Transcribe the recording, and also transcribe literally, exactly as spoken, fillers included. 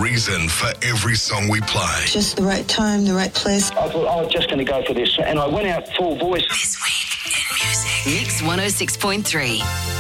reason for every song we play. Just the right time, the right place. I thought, oh, I'm just going to go for this. And I went out full voice. This week in music. Mix one oh six point three.